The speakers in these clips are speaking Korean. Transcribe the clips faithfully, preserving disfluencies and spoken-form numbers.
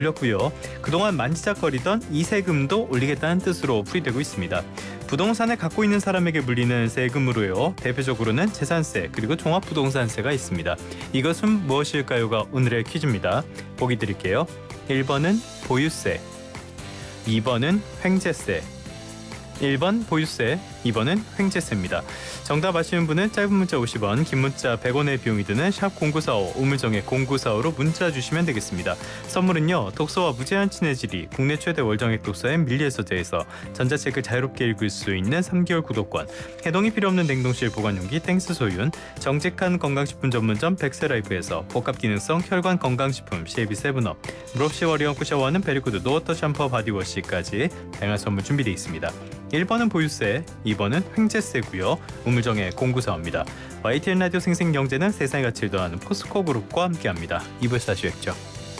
올렸고요. 그동안 만지작거리던 이 세금도 올리겠다는 뜻으로 풀이되고 있습니다. 부동산을 갖고 있는 사람에게 물리는 세금으로요. 대표적으로는 재산세 그리고 종합부동산세가 있습니다. 이것은 무엇일까요가 오늘의 퀴즈입니다. 보기 드릴게요. 일 번은 보유세, 이 번은 횡재세, 일 번 보유세, 이 번은 횡재세입니다. 정답 아시는 분은 짧은 문자 오십 원, 긴 문자 백 원의 비용이 드는 샵 공구사오, 우물정의 공구사오로 문자 주시면 되겠습니다. 선물은요. 독서와 무제한 친해지리, 국내 최대 월정액 독서인 밀리에서재에서 전자책을 자유롭게 읽을 수 있는 삼 개월 구독권, 해동이 필요 없는 냉동실 보관용기 땡스 소윤, 정직한 건강식품 전문점 백세라이프에서 복합 기능성 혈관 건강식품 시에비 세븐업, 물없이 워리언 쿠샤워는 베리구드 노워터 샴푸 바디워시까지 다양한 선물 준비되어 있습니다. 일 번은 보유세, 이 번은 횡재세고요. 우물정의 공구사입니다. 와이티엔 라디오 생생경제는 세상의 가치를 더하는 포스코 그룹과 함께합니다. 이 부에서 다시 뵙죠.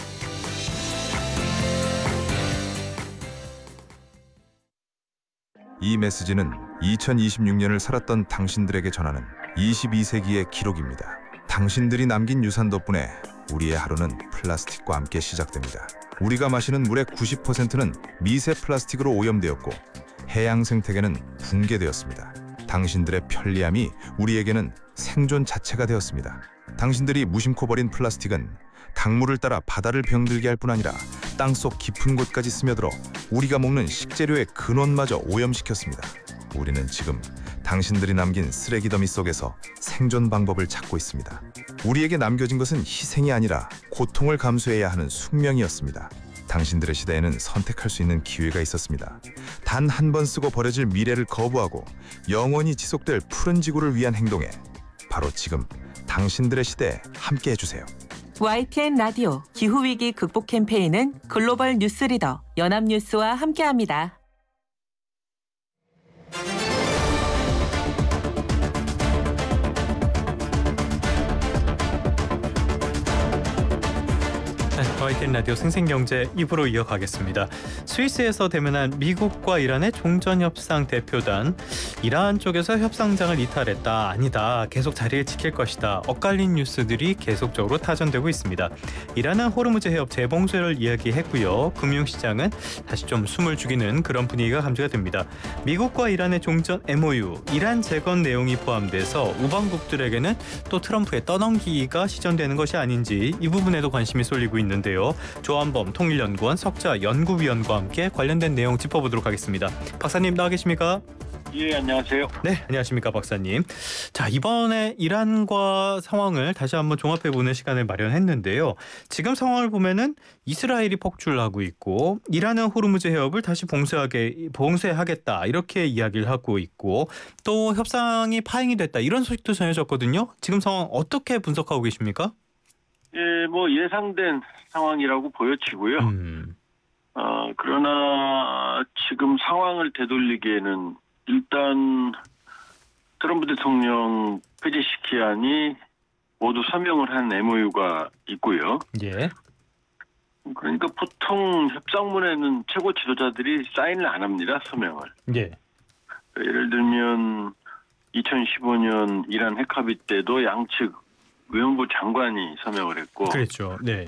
이 메시지는 이천이십육 년을 살았던 당신들에게 전하는 이십이 세기의 기록입니다. 당신들이 남긴 유산 덕분에 우리의 하루는 플라스틱과 함께 시작됩니다. 우리가 마시는 물의 구십 퍼센트는 미세 플라스틱으로 오염되었고 해양 생태계는 붕괴되었습니다. 당신들의 편리함이 우리에게는 생존 자체가 되었습니다. 당신들이 무심코 버린 플라스틱은 강물을 따라 바다를 병들게 할 뿐 아니라 땅속 깊은 곳까지 스며들어 우리가 먹는 식재료의 근원마저 오염시켰습니다. 우리는 지금 당신들이 남긴 쓰레기 더미 속에서 생존 방법을 찾고 있습니다. 우리에게 남겨진 것은 희생이 아니라 고통을 감수해야 하는 숙명이었습니다. 당신들의 시대에는 선택할 수 있는 기회가 있었습니다. 단 한 번 쓰고 버려질 미래를 거부하고 영원히 지속될 푸른 지구를 위한 행동에 바로 지금 당신들의 시대에 함께 해주세요. 와이티엔 라디오 기후위기 극복 캠페인은 글로벌 뉴스 리더 연합뉴스와 함께합니다. 와이티엔 라디오 생생경제 이 부로 이어가겠습니다. 스위스에서 대면한 미국과 이란의 종전협상 대표단, 이란 쪽에서 협상장을 이탈했다, 아니다, 계속 자리를 지킬 것이다, 엇갈린 뉴스들이 계속적으로 타전되고 있습니다. 이란은 호르무즈 해협 재봉쇄를 이야기했고요. 금융시장은 다시 좀 숨을 죽이는 그런 분위기가 감지가 됩니다. 미국과 이란의 종전 엠오유, 이란 재건 내용이 포함돼서 우방국들에게는 또 트럼프의 떠넘기기가 시전되는 것이 아닌지 이 부분에도 관심이 쏠리고 있는데요. 조한범 통일연구원 석자 연구위원과 함께 관련된 내용 짚어보도록 하겠습니다. 박사님 나와 계십니까? 예, 안녕하세요. 네, 안녕하십니까 박사님. 자, 이번에 이란과 상황을 다시 한번 종합해보는 시간을 마련했는데요. 지금 상황을 보면은 이스라엘이 폭주하고 있고 이란은 호르무즈 해협을 다시 봉쇄하게, 봉쇄하겠다 이렇게 이야기를 하고 있고 또 협상이 파행이 됐다 이런 소식도 전해졌거든요. 지금 상황 어떻게 분석하고 계십니까? 예, 뭐 예상된 상황이라고 보여지고요. 음. 어, 그러나 지금 상황을 되돌리기에는 일단 트럼프 대통령 폐지시키안이 모두 서명을 한 엠오유가 있고요. 예. 그러니까 보통 협상문에는 최고 지도자들이 사인을 안 합니다. 서명을. 예. 예를 들면 이천십오 년 이란 핵합의 때도 양측 외무부 장관이 서명을 했고, 그렇죠. 네.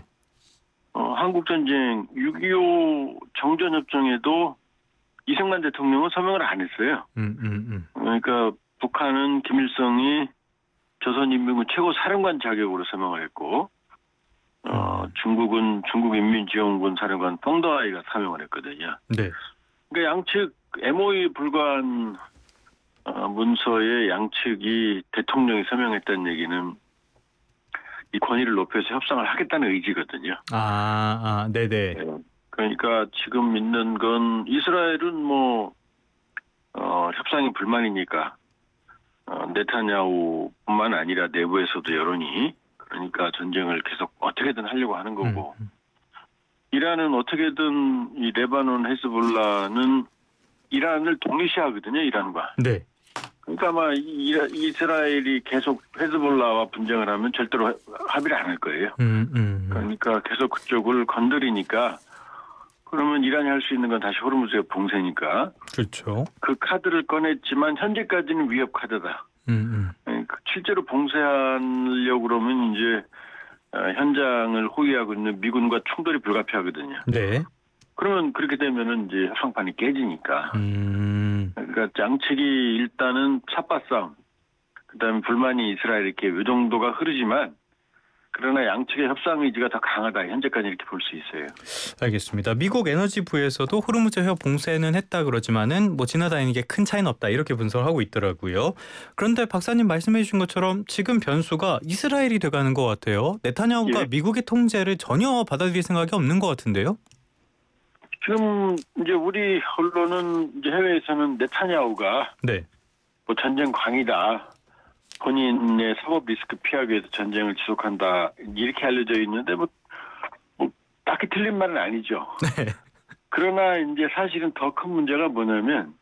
어, 한국전쟁 육이오 정전협정에도 이승만 대통령은 서명을 안 했어요. 음, 음, 음. 그러니까 북한은 김일성이 조선인민군 최고사령관 자격으로 서명을 했고, 어, 중국은 중국인민지원군 사령관 펑더아이가 서명을 했거든요. 네. 그러니까 양측 엠오유 불관 어, 문서에 양측이 대통령이 서명했다는 얘기는 이 권위를 높여서 협상을 하겠다는 의지거든요. 아, 아, 네네. 그러니까 지금 있는 건 이스라엘은 뭐 어, 협상이 불만이니까 어, 네타냐후뿐만 아니라 내부에서도 여론이 그러니까 전쟁을 계속 어떻게든 하려고 하는 거고, 음. 이란은 어떻게든 이 레바논 헤즈볼라는 이란을 동일시하거든요, 이란과. 네. 그러니까 아마 이스라엘이 계속 헤즈볼라와 분쟁을 하면 절대로 합의를 안 할 거예요. 음, 음. 그러니까 계속 그쪽을 건드리니까 그러면 이란이 할 수 있는 건 다시 호르무즈의 봉쇄니까. 그렇죠. 그 카드를 꺼냈지만 현재까지는 위협 카드다. 음, 음. 그러니까 실제로 봉쇄하려고 그러면 이제 어, 현장을 호위하고 있는 미군과 충돌이 불가피하거든요. 네. 그러면 그렇게 되면은 이제 협상판이 깨지니까. 음. 그러니까 양측이 일단은 삿바싸움, 그다음에 불만이 이스라엘 이렇게 요 정도가 흐르지만 그러나 양측의 협상 의지가 더 강하다. 현재까지 이렇게 볼 수 있어요. 알겠습니다. 미국 에너지부에서도 호르무즈 해협 봉쇄는 했다 그러지만은 뭐 지나다니는 게 큰 차이는 없다 이렇게 분석을 하고 있더라고요. 그런데 박사님 말씀해 주신 것처럼 지금 변수가 이스라엘이 돼가는 것 같아요. 네타냐후가 예. 미국의 통제를 전혀 받아들일 생각이 없는 것 같은데요. 지금 이제 우리 언론은 이제 해외에서는 네타냐후가 네. 뭐 전쟁 광이다. 본인의 사법 리스크 피하기 위해서 전쟁을 지속한다. 이렇게 알려져 있는데 뭐, 뭐 딱히 틀린 말은 아니죠. 네. 그러나 이제 사실은 더 큰 문제가 뭐냐면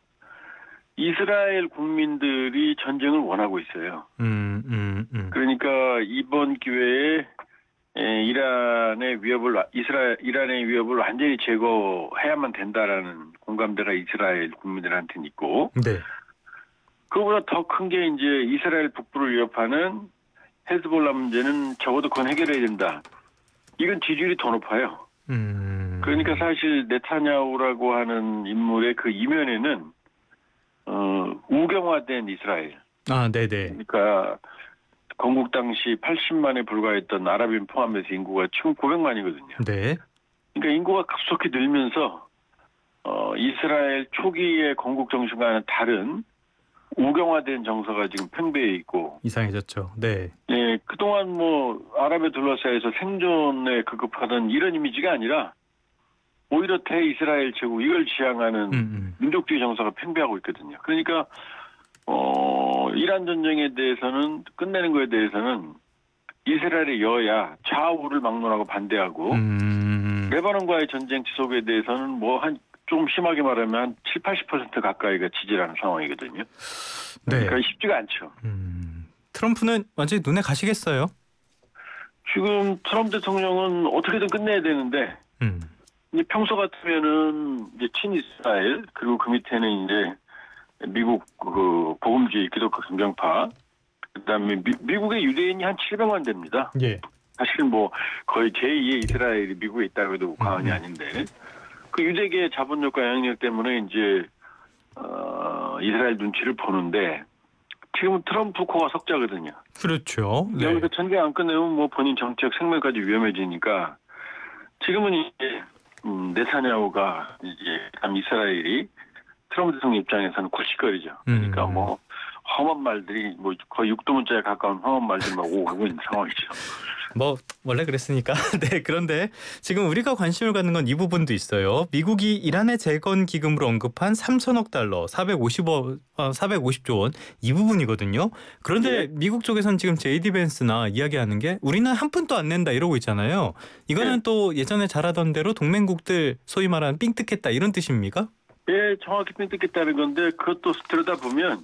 이스라엘 국민들이 전쟁을 원하고 있어요. 음, 음, 음. 그러니까 이번 기회에 에, 이란의 위협을 와- 이스라엘 이란의 위협을 완전히 제거해야만 된다라는 공감대가 이스라엘 국민들한테는 있고 네. 그보다 더 큰 게 이제 이스라엘 북부를 위협하는 헤즈볼라 문제는 적어도 그건 해결해야 된다. 이건 지지율이 더 높아요. 음. 그러니까 사실 네타냐후라고 하는 인물의 그 이면에는 어, 우경화된 이스라엘. 아, 네네. 그러니까 건국 당시 팔십만에 불과했던 아랍인 포함해서 인구가 지금 구백만이거든요. 네. 그러니까 인구가 급속히 늘면서 어, 이스라엘 초기의 건국 정신과는 다른 우경화된 정서가 지금 팽배해 있고, 이상해졌죠. 네. 예, 그동안 뭐 아랍에 둘러싸여서 생존에 급급하던 이런 이미지가 아니라 오히려 대이스라엘 제국 이걸 지향하는 음, 음. 민족주의 정서가 팽배하고 있거든요. 그러니까 어, 이란 전쟁에 대해서는 끝내는 거에 대해서는 이스라엘의 여야 좌우를 막론하고 반대하고 음. 레바논과의 전쟁 지속에 대해서는 뭐 한 좀 심하게 말하면 한 칠, 팔십 퍼센트 가까이가 지지라는 상황이거든요. 네. 그러니까 쉽지가 않죠. 음. 트럼프는 완전히 눈에 가시겠어요? 지금 트럼프 대통령은 어떻게든 끝내야 되는데 음. 이제 평소 같으면은 이제 친이스라엘 그리고 그 밑에는 이제 미국 그 복음주의 기독교 강경파 그다음에 미, 미국의 유대인이 한 칠백만 됩니다. 예. 사실 뭐 거의 제이의 이스라엘이 미국에 있다고 해도 과언이 음. 아닌데 그 유대계의 자본력과 영향력 때문에 이제 어, 이스라엘 눈치를 보는데 지금은 트럼프 코가 석자거든요. 그렇죠. 네. 여기서 전쟁 안 끝내면 뭐 본인 정책 생명까지 위험해지니까 지금은 이제 음, 네타냐후가 이제 참 이스라엘이 트럼프 대통령 입장에서는 굴식거리죠. 그러니까 음. 뭐 험한 말들이 뭐 거의 육두문자에 가까운 험한 말들만 오고 있는 상황이죠. 뭐 원래 그랬으니까. 네. 그런데 지금 우리가 관심을 갖는 건 이 부분도 있어요. 미국이 이란의 재건 기금으로 언급한 삼천억 달러, 사백오십억, 어, 사백오십조 원 이 부분이거든요. 그런데 네. 미국 쪽에서는 지금 제이디 벤스나 이야기하는 게 우리는 한 푼도 안 낸다 이러고 있잖아요. 이거는 네. 또 예전에 잘하던 대로 동맹국들 소위 말하는 삥뜯겠다 이런 뜻입니까? 예, 정확히 핀뜯겠다는 건데 그것도 들여다보면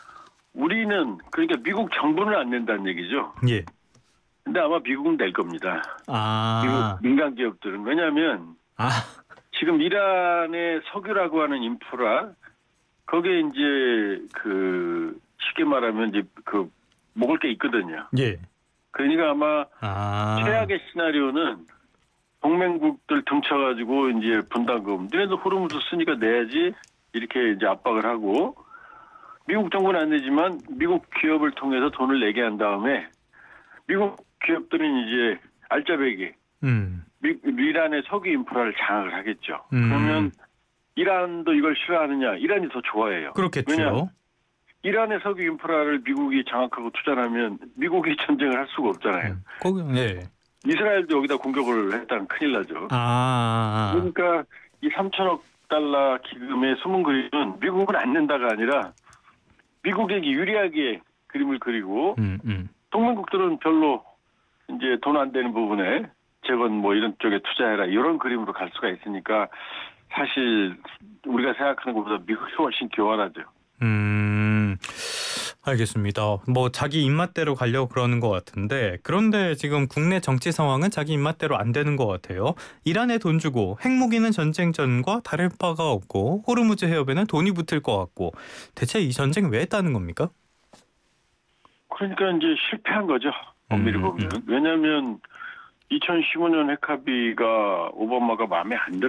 우리는 그러니까 미국 정부는 안 낸다는 얘기죠. 예. 근데 아마 미국은 낼 겁니다. 아. 미국 민간 기업들은. 왜냐하면 아. 지금 이란의 석유라고 하는 인프라 거기에 이제 그 쉽게 말하면 이제 그 먹을 게 있거든요. 예. 그러니까 아마 아. 최악의 시나리오는 동맹국들 등쳐가지고 이제 분담금, 너네도 호르무즈 쓰니까 내야지 이렇게 이제 압박을 하고 미국 정부는 안 내지만 미국 기업을 통해서 돈을 내게 한 다음에 미국 기업들은 이제 알짜배기 음. 미, 이란의 석유 인프라를 장악을 하겠죠. 음. 그러면 이란도 이걸 싫어하느냐? 이란이 더 좋아해요. 그렇겠죠. 왜냐? 이란의 석유 인프라를 미국이 장악하고 투자하면 미국이 전쟁을 할 수가 없잖아요. 음. 거기 예. 이스라엘도 여기다 공격을 했다면 큰일 나죠. 아. 그러니까 이 삼천억 달러 기금의 숨은 그림은 미국은 안 낸다가 아니라 미국에게 유리하게 그림을 그리고 음, 음. 동맹국들은 별로 이제 돈 안 되는 부분에 재건 뭐 이런 쪽에 투자해라 이런 그림으로 갈 수가 있으니까 사실 우리가 생각하는 것보다 미국이 훨씬 교활하죠. 음. 알겠습니다. 뭐 자기 입맛대로 가려고 그러는 것 같은데 그런데 지금 국내 정치 상황은 자기 입맛대로 안 되는 것 같아요. 이란에 돈 주고 핵무기는 전쟁 전과 다를 바가 없고 호르무즈 해협에는 돈이 붙을 것 같고 대체 이 전쟁 왜 했다는 겁니까? 그러니까 이제 실패한 거죠. 엄밀히 음, 보면. 음. 왜냐하면 이천십오 년 핵합의가 오바마가 마음에 안